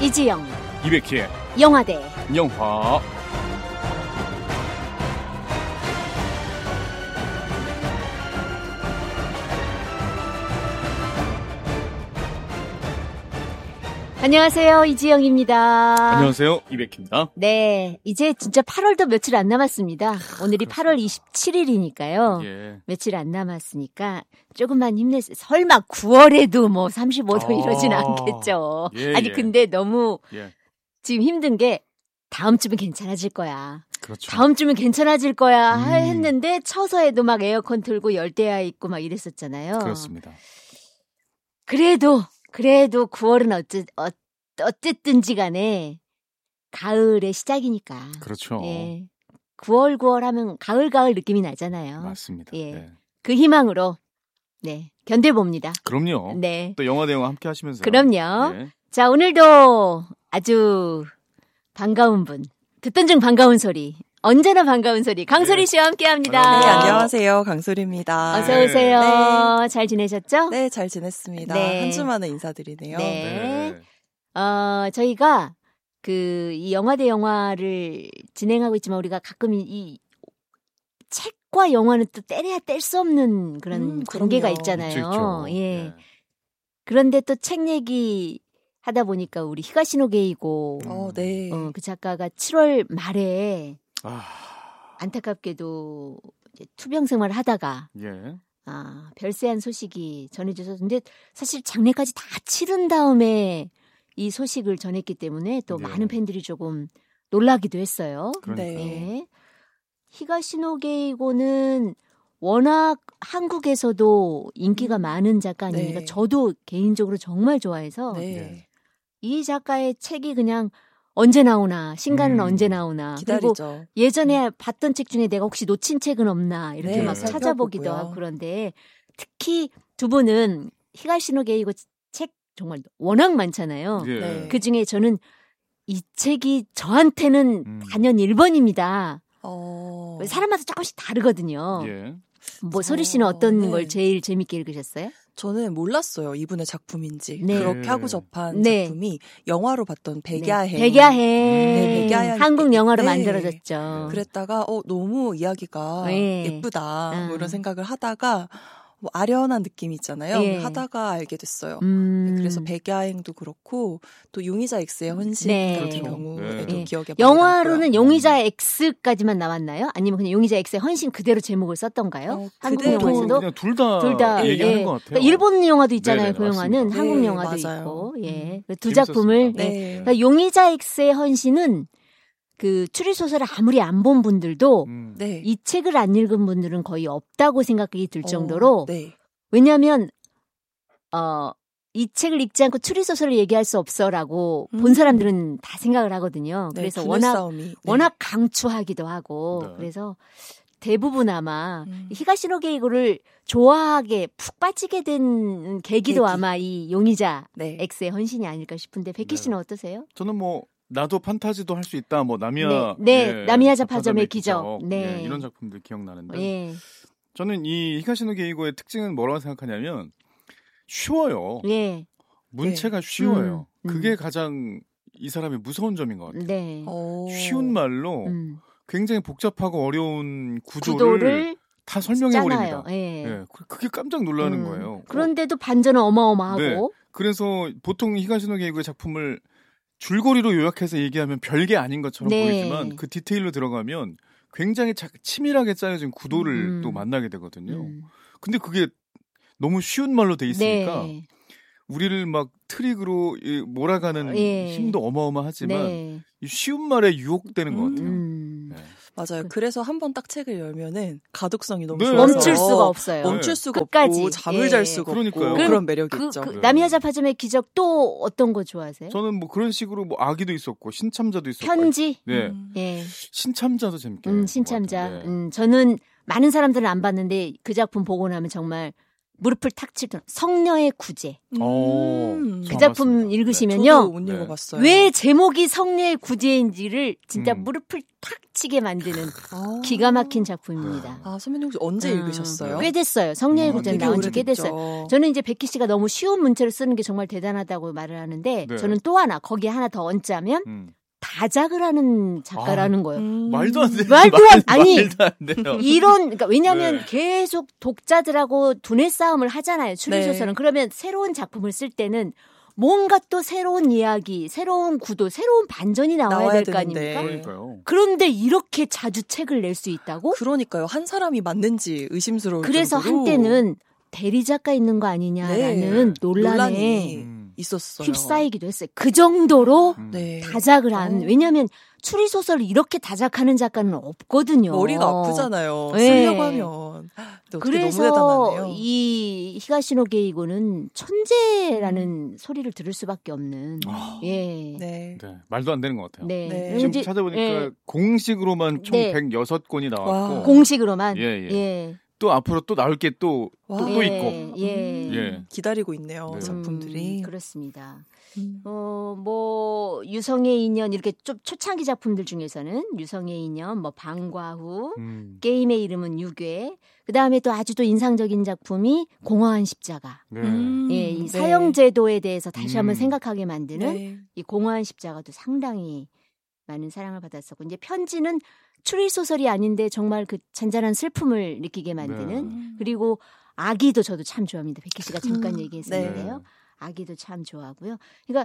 이지영, 이백희의 영화대 영화. 안녕하세요. 이지영입니다. 안녕하세요. 이백희입니다. 네, 이제 진짜 8월도 며칠 안 남았습니다. 오늘이 8월 27일이니까요. 예. 며칠 안 남았으니까 조금만 힘내세요. 설마 9월에도 뭐 35도 이러진 않겠죠. 예, 아니 예. 근데 너무 예. 지금 힘든 게 다음 주면 괜찮아질 거야. 그렇죠. 다음 주면 괜찮아질 거야 했는데 처서에도 막 에어컨 틀고 열대야 있고 막 이랬었잖아요. 그렇습니다. 그래도 9월은 어쨌든지 간에 가을의 시작이니까. 그렇죠. 예. 9월 하면 가을 느낌이 나잖아요. 맞습니다. 예. 네. 그 희망으로 네, 견뎌봅니다. 그럼요. 네. 또 영화 대영화 함께 하시면서. 그럼요. 예. 자, 오늘도 아주 반가운 분. 듣던 중 반가운 소리. 언제나 반가운 소리. 강소리 씨와 함께 합니다. 네, 안녕하세요. 강소리입니다. 어서 오세요. 네. 잘 지내셨죠? 네, 잘 지냈습니다. 네. 한 주 만에 인사드리네요. 네. 네. 저희가 이 영화 대 영화를 진행하고 있지만 우리가 가끔 이 책과 영화는 또 뗄래야 뗄 수 없는 그런 관계가 그럼요. 있잖아요. 있죠. 예. 예. 그런데 또 책 얘기 하다 보니까 우리 히가시노 게이고 네. 그 작가가 7월 말에 아, 안타깝게도 이제 투병 생활을 하다가 예. 별세한 소식이 전해져서 근데 사실 장례까지 다 치른 다음에 이 소식을 전했기 때문에 또 예. 많은 팬들이 조금 놀라기도 했어요. 그러니까요. 네. 예. 히가시노 게이고는 워낙 한국에서도 인기가 많은 작가 아닙니까? 네. 저도 개인적으로 정말 좋아해서 네. 예. 이 작가의 책이 그냥 언제 나오나 신간은 언제 나오나 그리고 기다리죠. 예전에 봤던 책 중에 내가 혹시 놓친 책은 없나 이렇게 네, 막 찾아보기도 살펴보고요. 하고 그런데 특히 두 분은 히가시노 게이고 책 정말 워낙 많잖아요. 예. 네. 그중에 저는 이 책이 저한테는 단연 1번입니다. 사람마다 조금씩 다르거든요. 예. 뭐 소리 씨는 어떤 네. 걸 제일 재밌게 읽으셨어요? 저는 몰랐어요. 이분의 작품인지. 네. 그렇게 하고 접한 네. 작품이 영화로 봤던 백야행. 백야행. 네, 백야행. 한국 영화로 네. 만들어졌죠. 그랬다가 너무 이야기가 네. 예쁘다. 뭐 이런 생각을 하다가 뭐 아련한 느낌이 있잖아요. 예. 하다가 알게 됐어요. 그래서 그래서 백야행도 그렇고 또 용의자 X의 헌신 네. 같은 그렇죠. 경우에도 네. 기억에 많이 영화로는 남고요. 용의자 X까지만 나왔나요? 아니면 그냥 용의자 X의 헌신 그대로 제목을 썼던가요? 한국 그대로 영화에서도 그냥 둘 다 예. 얘기하는 것 같아요. 그러니까 일본 영화도 있잖아요. 네네, 그 영화는 맞습니다. 한국 네, 영화도 맞아요. 있고, 예. 두 재밌었습니다. 작품을 네. 예. 그러니까 용의자 X의 헌신은 그 추리 소설을 아무리 안 본 분들도 네. 이 책을 안 읽은 분들은 거의 없다고 생각이 들 정도로 네. 왜냐하면 이 책을 읽지 않고 추리 소설을 얘기할 수 없어라고 본 사람들은 다 생각을 하거든요. 네, 그래서 균열 워낙 싸움이, 네. 워낙 강추하기도 하고 네. 그래서 대부분 아마 히가시노 게이고를 좋아하게 푹 빠지게 된 계기도 계기. 아마 이 용의자 네. X의 헌신이 아닐까 싶은데 백희 씨는 어떠세요? 저는 뭐 나도 판타지도 할 수 있다. 뭐 나미야. 네, 나미야 자파점의 기적. 네. 예, 이런 작품들 기억나는데. 예, 저는 이 히가시노 게이고의 특징은 뭐라고 생각하냐면 쉬워요. 예, 문체가 쉬워요. 음. 그게 가장 이 사람의 무서운 점인 것 같아요. 네. 쉬운 말로 굉장히 복잡하고 어려운 구도를 다 설명해 짜놔요. 버립니다. 예. 예, 그게 깜짝 놀라는 거예요. 그런데도 반전은 어마어마하고. 네. 그래서 보통 히가시노 게이고의 작품을 줄거리로 요약해서 얘기하면 별게 아닌 것처럼 네. 보이지만 그 디테일로 들어가면 굉장히 치밀하게 짜여진 구도를 또 만나게 되거든요. 근데 그게 너무 쉬운 말로 돼 있으니까 네. 우리를 막 트릭으로 몰아가는 예. 힘도 어마어마하지만 네. 이 쉬운 말에 유혹되는 것 같아요. 네. 맞아요. 그래서 한번 딱 책을 열면은 가독성이 너무 네. 좋아서 멈출 수가 없어요. 멈출 수가 끝까지. 없고 잠을 예. 잘 수가 그러니까요. 없고 그럼 그런 매력이 있죠. 나미야 자파점의 기적 또 어떤 거 좋아하세요? 저는 뭐 그런 식으로 뭐 아기도 있었고 신참자도 있었고. 편지? 네. 예. 신참자도 재밌게. 신참자. 것 같아요. 네. 저는 많은 사람들은 안 봤는데 그 작품 보고 나면 정말 무릎을 탁 치던 성녀의 구제. 그 작품 읽으시면요. 저도 못 네. 읽어봤어요. 왜 제목이 성녀의 구제인지를 진짜 무릎을 탁 미치게 만드는 기가 막힌 작품입니다. 아, 선배님 혹시 언제 읽으셨어요? 꽤 됐어요. 성녀의 고전 되게 나온 지 꽤 오래됐죠. 됐어요. 저는 이제 백희 씨가 너무 쉬운 문체를 쓰는 게 정말 대단하다고 말을 하는데 네. 저는 또 하나 거기에 하나 더 얹자면 다작을 하는 작가라는 거예요. 말도 안 돼요. 아니 말도 안 돼요. 그러니까 왜냐하면 계속 독자들하고 두뇌 싸움을 하잖아요. 추리소설은. 그러면 새로운 작품을 쓸 때는 뭔가 또 새로운 이야기, 새로운 구도, 새로운 반전이 나와야 될 거 아닙니까? 그러니까요. 그런데 이렇게 자주 책을 낼 수 있다고? 그러니까요. 한 사람이 맞는지 의심스러울 그래서 정도로. 한때는 대리 작가 있는 거 아니냐라는 논란에 있었어요. 휩싸이기도 했어요. 그 정도로 네. 다작을 한. 왜냐하면 추리소설을 이렇게 다작하는 작가는 없거든요. 머리가 아프잖아요. 네. 쓰려고 하면. 그래서 너무 대단하네요. 이 히가시노 게이고는 천재라는 소리를 들을 수밖에 없는. 예. 네. 네, 말도 안 되는 것 같아요. 네. 네. 지금 이제, 찾아보니까 예. 공식으로만 총 네. 106권이 나왔고 와. 공식으로만. 예. 예. 또 앞으로 또 나올 게 또 와. 있고. 예. 예. 기다리고 있네요. 네. 작품들이. 그렇습니다. 뭐 유성의 인연 이렇게 좀 초창기 작품들 중에서는 유성의 인연, 뭐 방과후, 게임의 이름은 유괴. 그다음에 또 아주 또 인상적인 작품이 공허한 십자가. 네. 예, 이 네. 사형 제도에 대해서 다시 한번 생각하게 만드는 네. 이 공허한 십자가도 상당히 많은 사랑을 받았었고 이제 편지는 추리 소설이 아닌데 정말 그 잔잔한 슬픔을 느끼게 만드는 네. 그리고 아기도 저도 참 좋아합니다. 백희 씨가 잠깐 얘기했었는데요. 네. 아기도 참 좋아하고요. 그러니까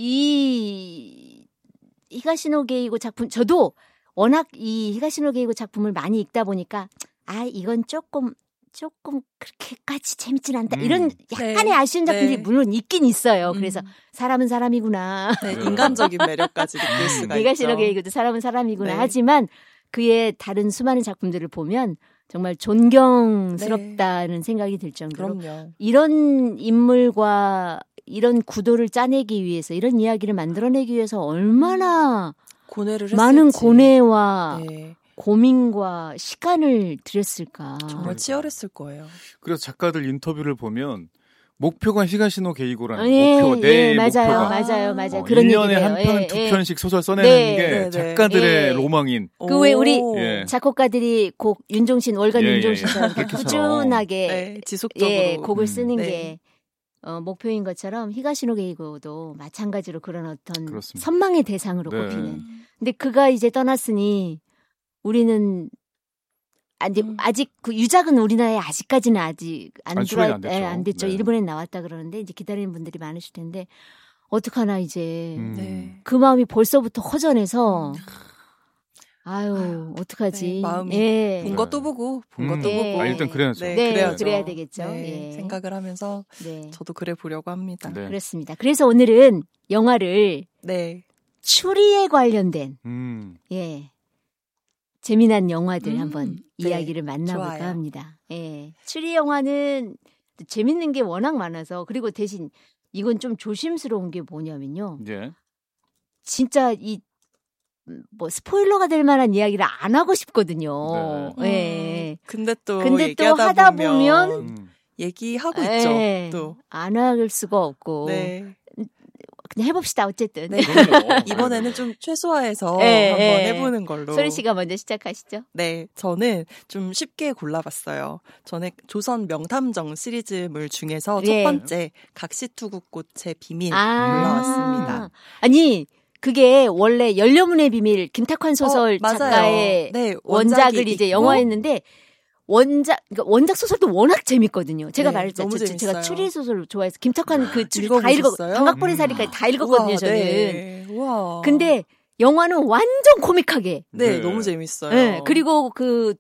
이 히가시노 게이고 작품 저도 워낙 이 히가시노 게이고 작품을 많이 읽다 보니까 이건 조금 그렇게까지 재밌진 않다. 이런 약간의 네. 아쉬운 작품들이 네. 물론 있긴 있어요. 그래서 사람은 사람이구나. 네, 인간적인 매력까지 느낄 수가 있죠. 히가시노 게이고도 사람은 사람이구나. 네. 하지만 그의 다른 수많은 작품들을 보면 정말 존경스럽다는 생각이 들 정도로 그럼요. 이런 인물과 이런 구도를 짜내기 위해서 이런 이야기를 만들어내기 위해서 얼마나 고뇌를 했을지. 많은 고뇌와 네. 고민과 시간을 들였을까. 정말 치열했을 거예요. 그래서 작가들 인터뷰를 보면 목표가 히가시노 게이고라는 예, 목표, 내 맞아요, 목표가 맞아요. 그런 1년에 얘기예요. 한 편, 예, 두 예. 편씩 소설 써내는 네. 게 네, 네. 작가들의 예. 로망인. 그 왜 우리 예. 작곡가들이 곡 윤종신 월간 예, 윤종신처럼 그렇게 꾸준하게 네, 지속적으로 곡을 쓰는 네. 게 목표인 것처럼 히가시노 게이고도 마찬가지로 그런 어떤 그렇습니다. 선망의 대상으로 네. 꼽히는. 근데 그가 이제 떠났으니 우리는 아직 그 유작은 우리나라에 아직까지는 아직 출연이 안 됐죠. 안 됐죠. 네. 일본에 나왔다 그러는데 이제 기다리는 분들이 많으실 텐데 어떡하나 이제 네. 그 마음이 벌써부터 허전해서 아유 어떡하지? 네, 마음이 예. 본 것도 보고 본 것도 네. 보고. 일단 그래야죠. 네, 네, 그래야죠. 그래야 되겠죠. 네, 예. 생각을 하면서 네. 저도 그래 보려고 합니다. 네. 그렇습니다. 그래서 오늘은 영화를 네. 추리에 관련된 예. 재미난 영화들 한번 네. 이야기를 만나볼까 좋아요. 합니다. 예. 추리 영화는 재밌는 게 워낙 많아서 그리고 대신 이건 좀 조심스러운 게 뭐냐면요. 예. 진짜 뭐 스포일러가 될 만한 이야기를 안 하고 싶거든요. 네. 예. 근데 또 얘기하다 하다 보면 얘기하고 예. 있죠. 또. 안 할 수가 없고 네. 그냥 해봅시다 어쨌든. 네. 그럼요. 이번에는 좀 최소화해서 네, 한번 네. 해보는 걸로. 소리 씨가 먼저 시작하시죠. 네, 저는 좀 쉽게 골라봤어요. 저는 조선 명탐정 시리즈물 중에서 예. 첫 번째 각시투구꽃의 비밀 골라왔습니다. 아니 그게 원래 연료문의 비밀 김탁환 소설 맞아요. 작가의 네, 원작을 이제 있고. 영화했는데 원작 소설도 워낙 재밌거든요. 제가 네, 말했죠. 너무 제가 재밌어요. 추리 소설을 좋아해서 김탁환 그 추리 다 읽어 읽어보셨어요? 강각벌의 살이까지 다 읽었거든요. 우와, 저는. 네. 우와. 근데 영화는 완전 코믹하게. 네, 네. 너무 재밌어요. 네, 그리고 그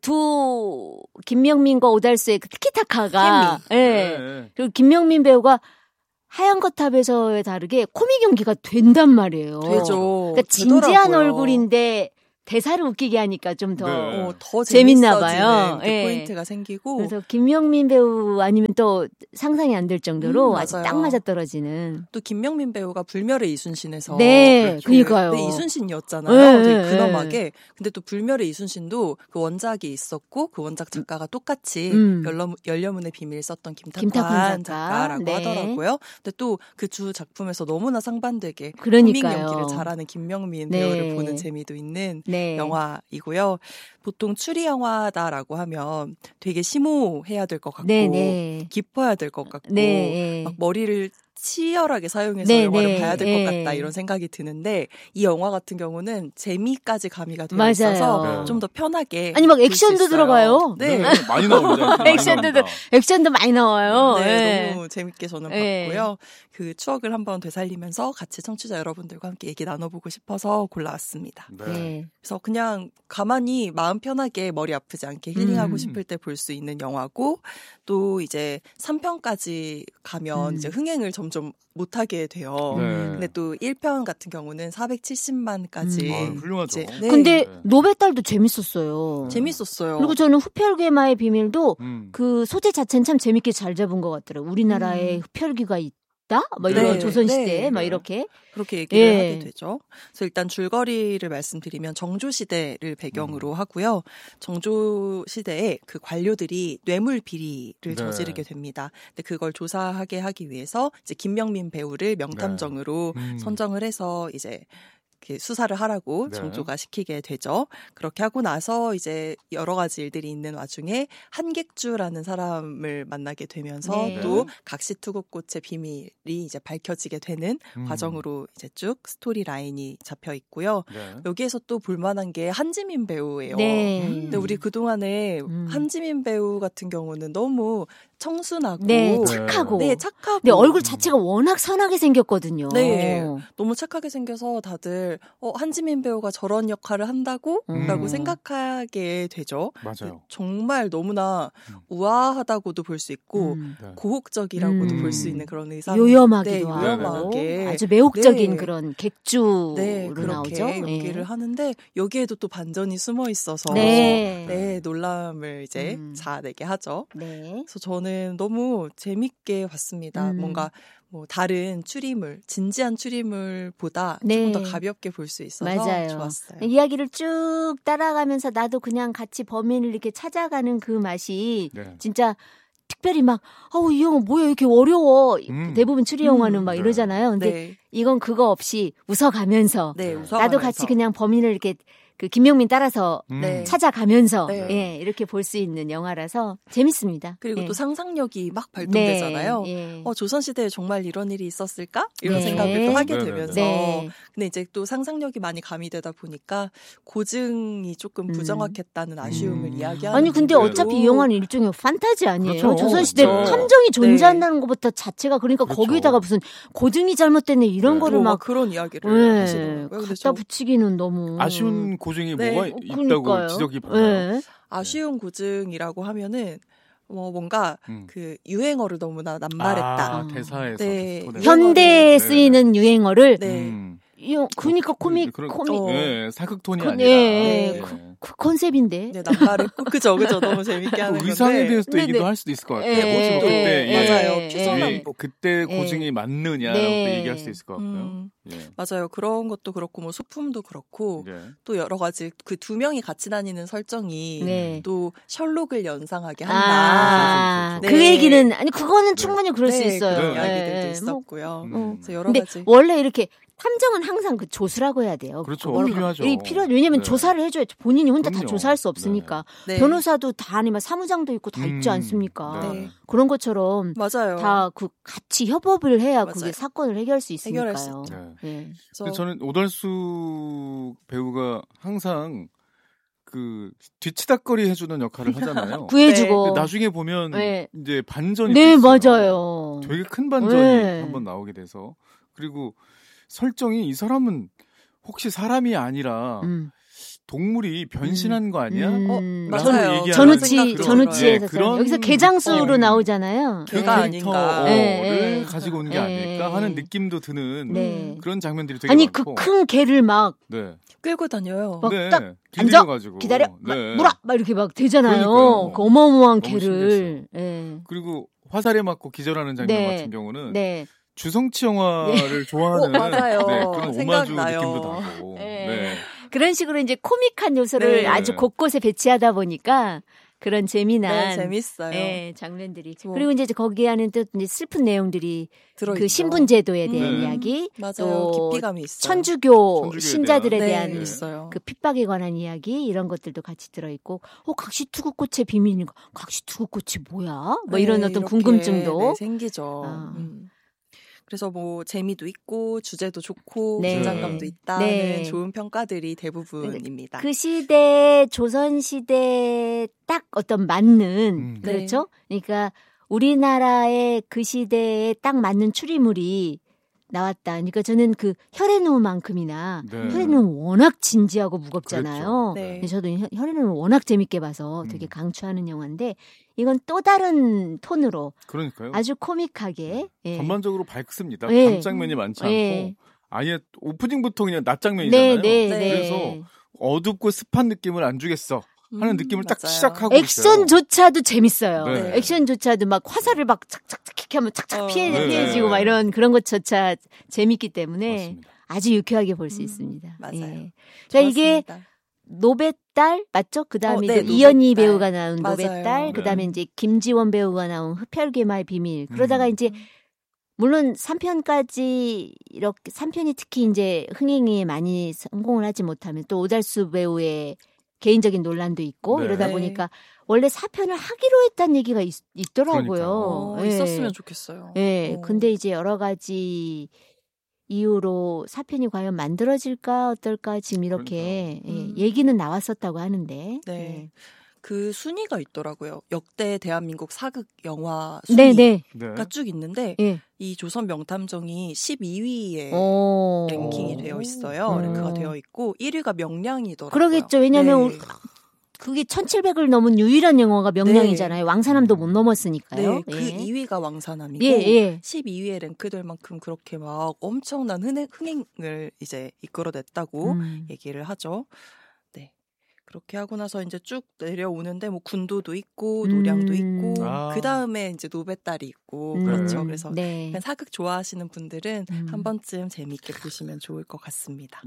김명민과 오달수의 그 티키타카가. 예. 그리고 김명민 배우가 하얀 거탑에서에 다르게 코믹 연기가 된단 말이에요. 되죠. 그러니까 진지한 되더라고요. 얼굴인데 대사를 웃기게 하니까 좀 더 네. 더 재밌나 재밌어지는 봐요. 그 예. 포인트가 생기고. 그래서 김명민 배우 아니면 또 상상이 안 될 정도로 아주 맞아요. 딱 맞아떨어지는. 또 김명민 배우가 불멸의 이순신에서 네, 그러니까요. 네, 이순신이었잖아요. 네, 되게 네. 근엄하게. 근데 또 불멸의 이순신도 그 원작이 있었고 그 원작 작가가 똑같이 연려문의 비밀 썼던 김탁환 작가라고 네. 하더라고요. 근데 또 그 주 작품에서 너무나 상반되게 그러니까요. 코믹 연기를 잘하는 김명민 네. 배우를 보는 재미도 있는 네. 네. 영화이고요. 보통 추리 영화다라고 하면 되게 심오해야 될 것 같고 네네. 깊어야 될 것 같고 네. 막 머리를 치열하게 사용해서 네, 영화를 네, 봐야 될 네. 것 같다 이런 생각이 드는데 이 영화 같은 경우는 재미까지 가미가 되어 있어서 좀 더 편하게 아니 막 액션도 들어가요. 네. 많이 나옵니다. 액션도 많이 나와요. 네, 너무 재밌게 저는 봤고요. 그 추억을 한번 되살리면서 같이 청취자 여러분들과 함께 얘기 나눠보고 싶어서 골라왔습니다. 네. 그래서 그냥 가만히 마음 편하게 머리 아프지 않게 힐링하고 싶을 때 볼 수 있는 영화고 또 이제 3편까지 가면 이제 흥행을 점점 못하게 돼요. 근데 또 1편 같은 경우는 470만까지. 훌륭하죠. 네. 근데 노베달도 재밌었어요. 재밌었어요. 그리고 저는 흡혈귀마의 비밀도 그 소재 자체는 참 재밌게 잘 잡은 것 같더라고요. 우리나라에 흡혈귀가 있다? 막 이런 네. 조선시대에 네. 막 이렇게. 그렇게 얘기를 하게 되죠. 그래서 일단 줄거리를 말씀드리면 정조시대를 배경으로 하고요. 정조시대에 그 관료들이 뇌물 비리를 저지르게 됩니다. 근데 그걸 조사하게 하기 위해서 이제 김명민 배우를 명탐정으로 선정을 해서 이제 수사를 하라고 정조가 시키게 되죠. 그렇게 하고 나서 이제 여러 가지 일들이 있는 와중에 한객주라는 사람을 만나게 되면서 또 각시투구꽃의 비밀이 이제 밝혀지게 되는 과정으로 이제 쭉 스토리 라인이 잡혀 있고요. 여기에서 또 볼만한 게 한지민 배우예요. 근데 우리 그동안에 한지민 배우 같은 경우는 너무 청순하고 착하고 착하고 근데 얼굴 자체가 워낙 선하게 생겼거든요. 네, 너무 착하게 생겨서 다들 한지민 배우가 저런 역할을 한다고? 라고 생각하게 되죠. 맞아요. 정말 너무나 우아하다고도 볼 수 있고 고혹적이라고도 볼 수 있는 그런 의상. 요염하기도 요염하게 아주 매혹적인 그런 객주로 그렇게 나오죠. 연기를 하는데 여기에도 또 반전이 숨어 있어서 놀람을 이제 자아내게 하죠. 그래서 저는 너무 재밌게 봤습니다. 뭔가 뭐 다른 추리물, 진지한 추리물보다 조금 더 가볍게 볼 수 있어서 좋았어요. 이야기를 쭉 따라가면서 나도 그냥 같이 범인을 이렇게 찾아가는 그 맛이 진짜 특별히 막 이 영화 뭐야 이렇게 어려워. 대부분 추리 영화는 막 이러잖아요. 근데 이건 그거 없이 웃어가면서 나도 같이 그냥 범인을 이렇게 그 김명민 따라서 찾아가면서 이렇게 볼 수 있는 영화라서 재밌습니다. 그리고 또 상상력이 막 발동되잖아요. 조선시대에 정말 이런 일이 있었을까? 이런 생각을 또 하게 되면서 근데 이제 또 상상력이 많이 가미되다 보니까 고증이 조금 부정확했다는 아쉬움을 이야기하는 아니 근데 어차피 이 영화는 일종의 판타지 아니에요? 그렇죠. 조선시대 탐정이 존재한다는 것부터 자체가 그러니까 거기다가 무슨 고증이 잘못됐네 이런 거를 막 그런 이야기를 하시더라고요. 갖다 붙이기는 너무 아쉬운 고증이 뭐가 있다고 지적이 받나요? 아쉬운 고증이라고 하면은 뭔가 그 유행어를 너무나 남발했다. 대사에서 현대에 쓰이는 유행어를 그러니까 코믹 사극톤이 아니라 그 컨셉인데. 남발했고 그죠 너무 재밌게 하는 건데 의상에 대해서도 얘기도 할 수도 있을 것 같아요. 맞아요. 그때 고증이 맞느냐라고 얘기할 수 있을 것 같고요. 맞아요. 그런 것도 그렇고 뭐 소품도 그렇고 또 여러 가지 그 두 명이 같이 다니는 설정이 또 셜록을 연상하게 한다. 그 얘기는 아니 그거는 충분히 그럴 수 있어요. 그런 이야기들도 있었고요. 그래서 여러 근데 가지. 원래 이렇게 탐정은 항상 그 조수라고 해야 돼요. 그렇죠. 필요하죠. 왜냐면 조사를 해줘야죠. 본인이 혼자 다 조사할 수 없으니까. 변호사도 다 아니면 사무장도 있고 다 있지 않습니까? 그런 것처럼 맞아요. 다 그 같이 협업을 해야 그게 사건을 해결할 수 있으니까요. 그래서 저는 오달수 배우가 항상 그 뒤치다거리 해주는 역할을 하잖아요. 구해주고. 나중에 보면 이제 반전이 있어요. 맞아요. 되게 큰 반전이 한번 나오게 돼서 그리고 설정이 이 사람은 혹시 사람이 아니라 동물이 변신한 거 아니야? 맞아요. 전우치에서 여기서 개장수로 나오잖아요. 걔가 아닌가. 가지고 온 게 아닐까 하는 느낌도 드는 그런 장면들이 되게 많고. 많고. 그 큰 개를 막 끌고 다녀요. 막 딱 앉아 기다려 물어 막 이렇게 막 되잖아요. 그 어마어마한 개를. 그리고 화살에 맞고 기절하는 장면 같은 경우는 주성치 영화를 좋아하는 그런 오마주 느낌도 나고. 그런 식으로 이제 코믹한 요소를 아주 곳곳에 배치하다 보니까 그런 재미난 네, 재밌어요. 네, 장면들이. 그리고 이제 거기에 하는 또 이제 슬픈 내용들이 들어있죠. 그 신분제도에 대한 이야기, 맞아요. 또 깊이감이 있어요. 천주교 신자들에 대한 대한 있어요. 그 핍박에 관한 이야기 이런 것들도 같이 들어있고, 각시투구꽃의 비밀인가? 각시투구꽃이 뭐야? 뭐 이런 어떤 궁금증도 생기죠. 그래서 뭐 재미도 있고 주제도 좋고 네. 긴장감도 있다는 좋은 평가들이 대부분입니다. 그 시대 조선 시대에 딱 어떤 맞는 그렇죠? 그러니까 우리나라의 그 시대에 딱 맞는 추리물이 나왔다. 그러니까 저는 그 혈의누만큼이나 혈의누는 워낙 진지하고 무겁잖아요. 네. 저도 혈의누는 워낙 재밌게 봐서 되게 강추하는 영화인데 이건 또 다른 톤으로 그러니까요. 아주 코믹하게 전반적으로 밝습니다. 밤 장면이 많지 않고 아예 오프닝부터 그냥 낮 장면이잖아요. 그래서 어둡고 습한 느낌을 안 주겠어 하는 느낌을 딱 시작하고 액션조차도 재밌어요. 네. 액션조차도 막 화살을 막 착착착 이렇게 하면 착착 피해지고 막 이런 그런 것조차 재밌기 때문에 맞습니다. 아주 유쾌하게 볼 수 있습니다. 맞아요. 예. 그러니까 이게 노배딸 맞죠? 그다음에 이연희 배우가 나온 노배딸, 그다음에 이제 김지원 배우가 나온 흡혈귀마의 비밀. 그러다가 이제 물론 3편까지 이렇게 3편이 특히 이제 흥행에 많이 성공을 하지 못하면 또 오달수 배우의 개인적인 논란도 있고 이러다 보니까 원래 4편을 하기로 했다는 얘기가 있더라고요. 있었으면 좋겠어요. 근데 이제 여러 가지 이유로 4편이 과연 만들어질까 어떨까 지금 이렇게 얘기는 나왔었다고 하는데. 그 순위가 있더라고요. 역대 대한민국 사극 영화 순위가 쭉 있는데 이 조선 명탐정이 12위에 랭킹이 되어 있어요. 랭크가 되어 있고 1위가 명량이더라고요. 그러겠죠. 왜냐하면 그게 1700을 넘은 유일한 영화가 명량이잖아요. 왕사남도 못 넘었으니까요. 그 2위가 왕사남이고 12위에 랭크될 만큼 그렇게 막 엄청난 흥행을 이제 이끌어냈다고 얘기를 하죠. 그렇게 하고 나서 이제 쭉 내려오는데 뭐 군도도 있고 노량도 있고 그 다음에 이제 노배딸이 있고 그렇죠. 그래서 사극 좋아하시는 분들은 한 번쯤 재미있게 보시면 좋을 것 같습니다.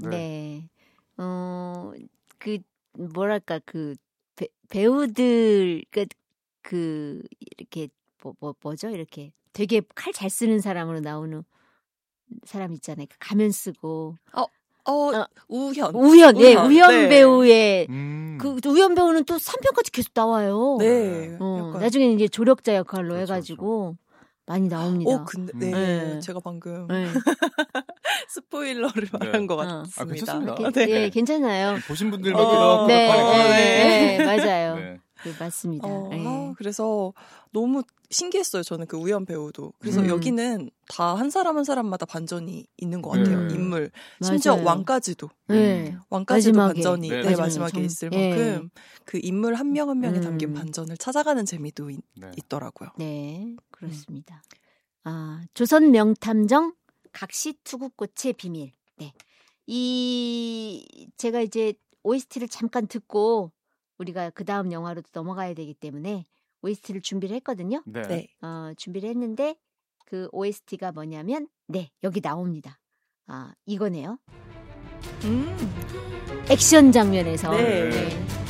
그 뭐랄까 그 배우들 그 이렇게 뭐죠 이렇게 되게 칼 잘 쓰는 사람으로 나오는 사람 있잖아요. 가면 쓰고. 우현 배우의 그 우현 배우는 또 3편까지 계속 나와요. 나중에 이제 조력자 역할로 해가지고 많이 나옵니다. 근데 제가 방금 스포일러를 말한 것 같습니다. 괜찮습니다. 괜찮아요. 보신 분들만 맞아요. 맞습니다. 그래서 너무 신기했어요. 저는 그 우연 배우도. 그래서 여기는 다 한 사람 한 사람마다 반전이 있는 것 같아요. 인물. 심지어 왕까지도. 왕까지도 마지막에. 반전이 마지막에 있을 만큼 그 인물 한 명 한 명에 담긴 반전을 찾아가는 재미도 있더라고요. 네, 그렇습니다. 조선 명탐정 각시투구꽃의 비밀. 제가 이제 OST를 잠깐 듣고 우리가 그 다음 영화로 넘어가야 되기 때문에 OST를 준비를 했거든요. 준비를 했는데 그 OST가 뭐냐면 여기 나옵니다. 이거네요. 액션 장면에서